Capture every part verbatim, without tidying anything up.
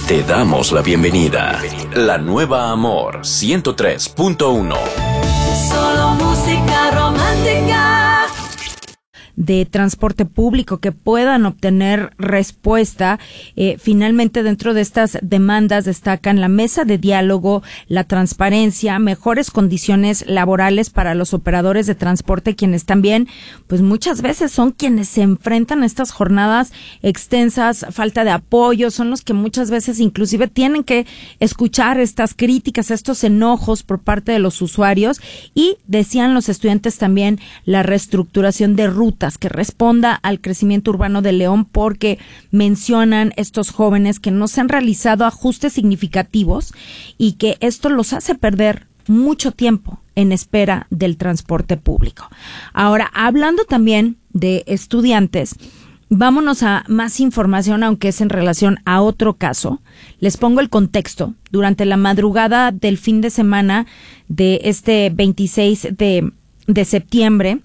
Te damos la bienvenida. La nueva Amor ciento tres punto uno. Solo música romántica. De transporte público, que puedan obtener respuesta. Eh, finalmente, dentro de estas demandas destacan la mesa de diálogo, la transparencia, mejores condiciones laborales para los operadores de transporte, quienes también, pues muchas veces son quienes se enfrentan a estas jornadas extensas, falta de apoyo, son los que muchas veces inclusive tienen que escuchar estas críticas, estos enojos por parte de los usuarios. Y decían los estudiantes también la reestructuración de rutas que responda al crecimiento urbano de León, porque mencionan estos jóvenes que no se han realizado ajustes significativos y que esto los hace perder mucho tiempo en espera del transporte público. Ahora, hablando también de estudiantes, vámonos a más información, aunque es en relación a otro caso. Les pongo el contexto. Durante la madrugada del fin de semana de este veintiséis de, de septiembre,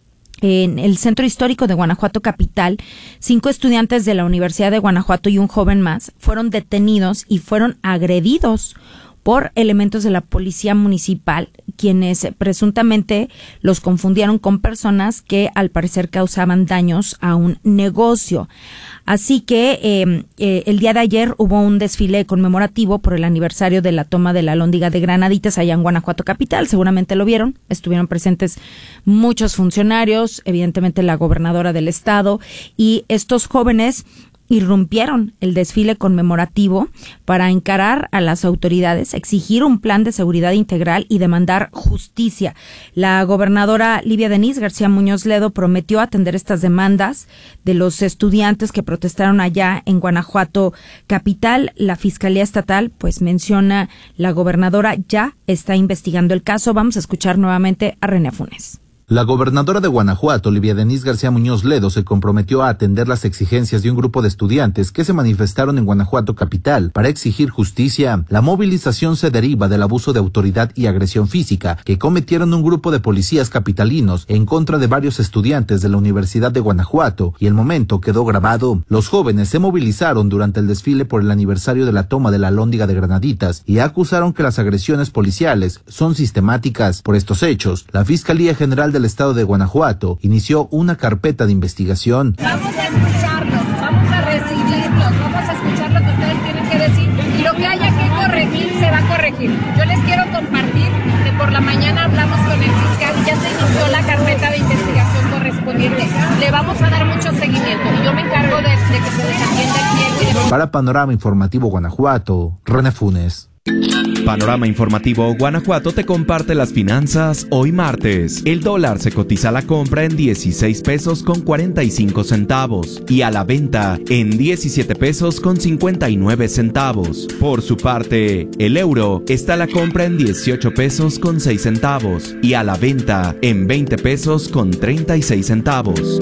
en el Centro Histórico de Guanajuato Capital, cinco estudiantes de la Universidad de Guanajuato y un joven más fueron detenidos y fueron agredidos por elementos de la policía municipal, quienes presuntamente los confundieron con personas que al parecer causaban daños a un negocio. Así que eh, eh, el día de ayer hubo un desfile conmemorativo por el aniversario de la toma de la Alhóndiga de Granaditas allá en Guanajuato Capital. Seguramente lo vieron. Estuvieron presentes muchos funcionarios, evidentemente la gobernadora del estado, y estos jóvenes irrumpieron el desfile conmemorativo para encarar a las autoridades, exigir un plan de seguridad integral y demandar justicia. La gobernadora Livia Denisse García Muñoz Ledo prometió atender estas demandas de los estudiantes que protestaron allá en Guanajuato Capital. La Fiscalía Estatal, pues menciona la gobernadora, ya está investigando el caso. Vamos a escuchar nuevamente a René Funes. La gobernadora de Guanajuato, Livia Denisse García Muñoz Ledo, se comprometió a atender las exigencias de un grupo de estudiantes que se manifestaron en Guanajuato Capital para exigir justicia. La movilización se deriva del abuso de autoridad y agresión física que cometieron un grupo de policías capitalinos en contra de varios estudiantes de la Universidad de Guanajuato, y el momento quedó grabado. Los jóvenes se movilizaron durante el desfile por el aniversario de la toma de la Alhóndiga de Granaditas y acusaron que las agresiones policiales son sistemáticas. Por estos hechos, la Fiscalía General del Estado de Guanajuato inició una carpeta de investigación. Vamos a escucharlos, vamos a recibirlos, vamos a escuchar lo que ustedes tienen que decir, y lo que haya que corregir se va a corregir. Yo les quiero compartir que por la mañana hablamos con el fiscal y ya se inició la carpeta de investigación correspondiente. Le vamos a dar mucho seguimiento y yo me encargo de, de que se les atienda el cliente. Para Panorama Informativo Guanajuato, René Funes. Panorama Informativo Guanajuato te comparte las finanzas hoy martes. El dólar se cotiza a la compra en dieciséis pesos con cuarenta y cinco centavos y a la venta en diecisiete pesos con cincuenta y nueve centavos. Por su parte, el euro está a la compra en dieciocho pesos con seis centavos y a la venta en veinte pesos con treinta y seis centavos.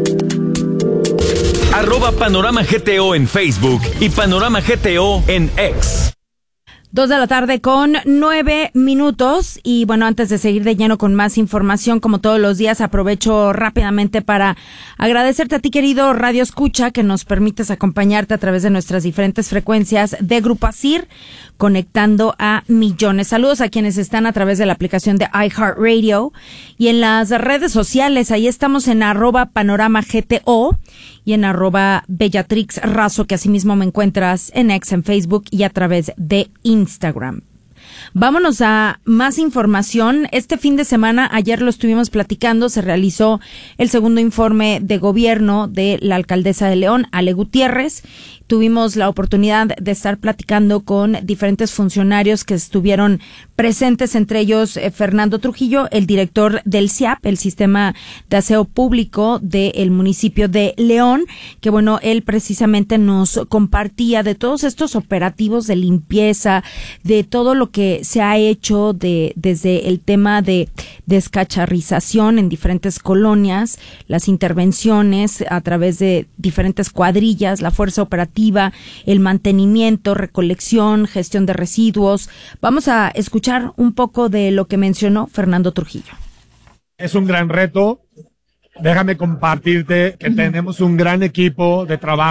Arroba Panorama G T O en Facebook y Panorama G T O en X. Dos de la tarde con nueve minutos. Y bueno, antes de seguir de lleno con más información, como todos los días, aprovecho rápidamente para agradecerte a ti, querido Radio Escucha, que nos permites acompañarte a través de nuestras diferentes frecuencias de Grupo ASIR, conectando a millones. Saludos a quienes están a través de la aplicación de iHeartRadio y en las redes sociales. Ahí estamos en arroba Panorama G T O y en arroba Bellatrix Razo, que asimismo me encuentras en X, en Facebook y a través de Instagram. Vámonos a más información. Este fin de semana, ayer lo estuvimos platicando, se realizó el segundo informe de gobierno de la alcaldesa de León, Ale Gutiérrez. Tuvimos la oportunidad de estar platicando con diferentes funcionarios que estuvieron presentes, entre ellos eh, Fernando Trujillo, el director del C I A P, el Sistema de Aseo Público del municipio de León, que bueno, él precisamente nos compartía de todos estos operativos de limpieza, de todo lo que se ha hecho de desde el tema de descacharrización en diferentes colonias, las intervenciones a través de diferentes cuadrillas, la fuerza operativa, el mantenimiento, recolección, gestión de residuos. Vamos a escuchar un poco de lo que mencionó Fernando Trujillo. Es un gran reto. Déjame compartirte que tenemos un gran equipo de trabajo